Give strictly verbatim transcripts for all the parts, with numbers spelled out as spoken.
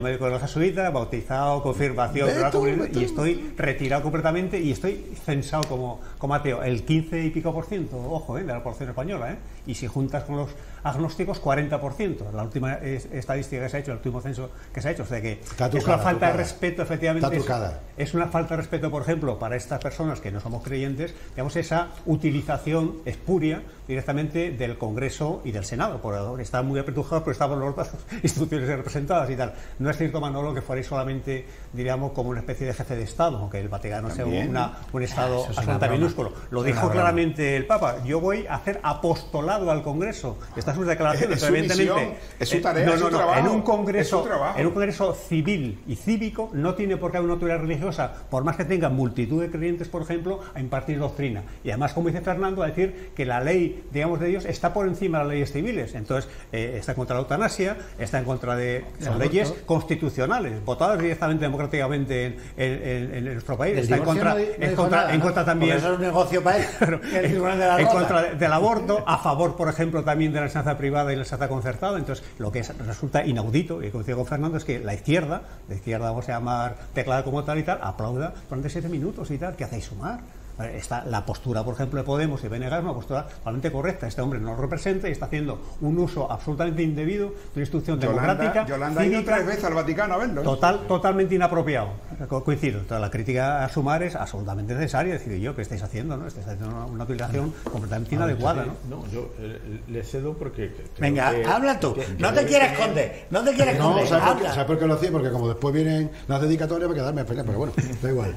médico de los jesuitas, bautizado, confirmación, tú, y estoy retirado completamente y estoy censado como, como ateo, el quince y pico por ciento, ojo, ¿eh? de la población española, ¿eh? Y si juntas con los agnósticos, cuarenta por ciento, la última es, estadística que se ha hecho, el último censo que se ha hecho, o sea que trucada, es una falta trucada. de respeto, efectivamente, es, es una falta de respeto, por ejemplo, para estas personas que no somos creyentes, digamos, esa utilización espuria directamente del Congreso y del Senado, porque están muy apretujados, pero estaban las otras instituciones representadas y tal. No es cierto, Manolo, que fuerais solamente, diríamos, como una especie de jefe de Estado, aunque el Vaticano También. sea una, un Estado absolutamente minúsculo. Lo dijo claramente el Papa: yo voy a hacer apostolado al Congreso. Estas son sus declaraciones, es, es evidentemente. Su misión, es su tarea, eh, no, es no, su no, trabajo. En un congreso, trabajo. en un congreso civil y cívico no tiene por qué haber una autoridad religiosa, por más que tenga multitud de creyentes, por ejemplo, a impartir doctrina. Y además, como dice Fernando, a decir que la ley, digamos, de Dios está por encima de las leyes civiles. Entonces, eh, está en contra de la eutanasia, está en contra de son leyes constitucionales, votadas directamente democráticamente en, en, en nuestro país. Está en contra, no, no en, contra nada, en contra también. Eso es un negocio para él. en, en contra de, del aborto, a favor, por ejemplo, también de la enseñanza privada y la enseñanza concertada. Entonces, lo que es, resulta inaudito, y como decía con Fernando, es que la izquierda, la izquierda vamos a llamar declarada como tal y tal, aplauda durante siete minutos y tal. ¿Qué hacéis sumar? Está la postura, por ejemplo, de Podemos y B N G es una postura totalmente correcta. Este hombre no lo representa y está haciendo un uso absolutamente indebido de una institución Yolanda, democrática. Yolanda ha ido tres veces al Vaticano a verlo. Total, totalmente inapropiado. Co coincido. Entonces, la crítica a Sumar es absolutamente necesaria. Decir, yo, ¿qué estáis haciendo? ¿no? Estáis haciendo una, una utilización completamente inadecuada. ¿no? no, yo eh, le cedo porque. Venga, que, habla tú. Que, que no te quieres esconder. No te quieres esconder. No, ¿sabes por, qué, ¿sabes por qué lo hacía? Porque como después vienen las dedicatorias, me quedarme a pelear. Pero bueno, da igual.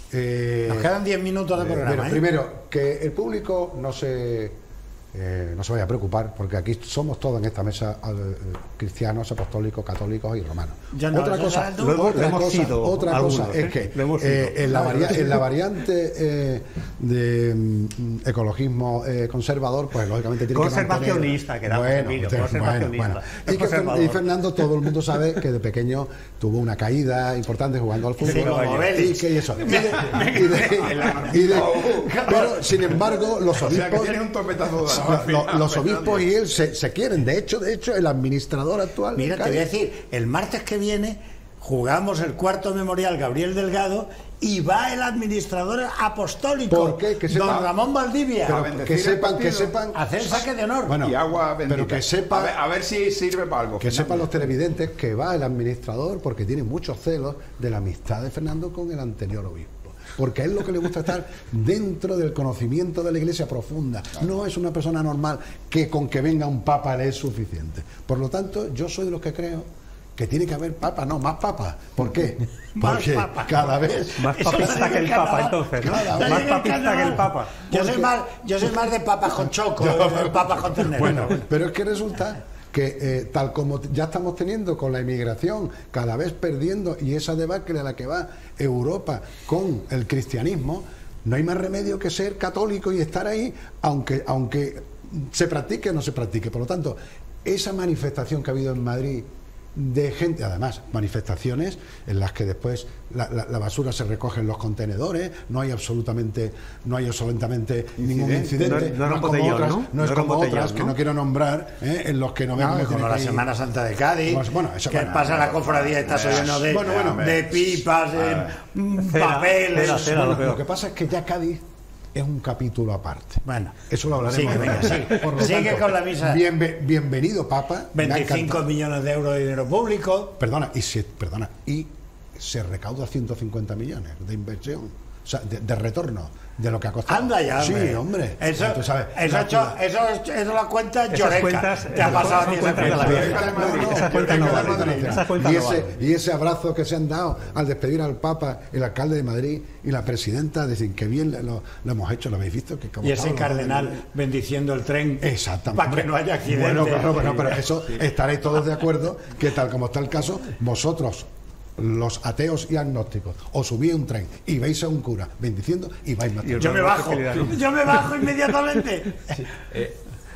Eh, Nos quedan diez minutos de programa. Bueno, ¿eh? primero, que el público no se eh, no se vaya a preocupar, porque aquí somos todos en esta mesa eh, cristianos, apostólicos, católicos y romanos. Ya no, otra cosa, lo hemos, otra lo hemos cosa, sido otra algunos, cosa ¿eh? es que eh, en, la varia, en la variante eh, de mm, ecologismo eh, conservador, pues lógicamente tiene conservacionista, que mantener... que bueno, conservacionista. Bueno, bueno. Y, que, y Fernando, todo el mundo sabe que de pequeño tuvo una caída importante jugando al fútbol. Sí, y que eso. Y de, y de, y de, pero sin embargo, los obispos, o sea, que los, los obispos y él se, se quieren. De hecho, de hecho, el administrador actual. Mira, te voy a decir, el martes que viene jugamos el cuarto memorial Gabriel Delgado y va el administrador apostólico, ¿por qué? Que sepan, don Ramón Valdivia, pero que sepan, que sepan, hacer saque de honor. Bueno, y agua bendita. Pero que sepan, a ver, a ver si sirve para algo. Que Fernando. sepan los televidentes que va el administrador porque tiene muchos celos de la amistad de Fernando con el anterior obispo. Porque a él lo que le gusta estar dentro del conocimiento de la Iglesia profunda. No es una persona normal que con que venga un papa le es suficiente. Por lo tanto, yo soy de los que creo que tiene que haber papa, no, más papa. ¿Por qué? Porque papa. cada vez... Más papista que el papa, entonces. ¿no? Más papista que el papa. Yo soy más, yo soy más de papas con choco, de papas con ternera. Bueno, pero es que resulta que eh, tal como ya estamos teniendo con la inmigración cada vez perdiendo y esa debacle a la que va Europa con el cristianismo, no hay más remedio que ser católico y estar ahí aunque, aunque se practique o no se practique. Por lo tanto, esa manifestación que ha habido en Madrid de gente, además manifestaciones en las que después la, la, la basura se recoge en los contenedores, no hay absolutamente no hay absolutamente incidente. ningún incidente, no, no, no, no, como otras, ¿no? no es no como botellón, otras ¿no? que no quiero nombrar, ¿eh? en los que no, no, me, me como la Semana Santa de Cádiz, bueno, eso, que bueno, pasa bueno, la cofradía está bueno, lleno de, bueno, bueno, de pipas, de papeles. Cera, cera, bueno, lo que pasa es que ya Cádiz es un capítulo aparte. Bueno, eso lo hablaremos. Sigue, venga, sigue. Por lo sigue tanto, con la misa. Bienve, bienvenido, Papa. veinticinco millones de euros de dinero público. Perdona, y se, perdona, y se recauda ciento cincuenta millones de inversión, o sea, de, de retorno de lo que ha costado. Anda ya, sí, hombre. hombre. Eso, tú sabes, eso, la, hecho, eso, eso la cuenta Lloreca. Cuentas, te ha pasado a ti esa cuenta. Esa cuenta no vale. Esa cuenta y, no ese, vale. y ese abrazo que se han dado al despedir al Papa, el alcalde de Madrid y la presidenta, dicen que bien lo, lo hemos hecho, lo habéis visto. Que como y ese Pablo, cardenal ¿no? bendiciendo el tren. Exactamente. Para que no haya accidente. Bueno, claro, bueno, pero eso estaréis todos de acuerdo que tal como está el caso, vosotros, los ateos y agnósticos, os subís a un tren y veis a un cura bendiciendo y vais matando. Yo me bajo, yo me bajo inmediatamente. Sí, eh,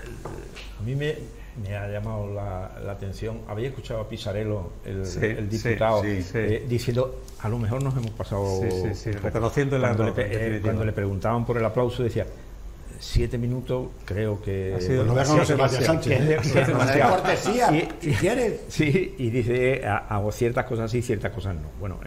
a mí me, me ha llamado la, la atención. Habéis escuchado a Pisarello, el, sí, el diputado, sí, sí. Eh, diciendo, a lo mejor nos hemos pasado. Sí, sí, sí, reconociendo el cuando, error, le, eh, cuando le preguntaban por el aplauso, decía: siete minutos creo que... Ha sido- Pues no veas cómo se vaya Sánchez. que es de- que es Pues de demasiado. cortesía, Y- si quieres. Sí, y dice, eh, hago ciertas cosas sí, ciertas cosas no. Bueno,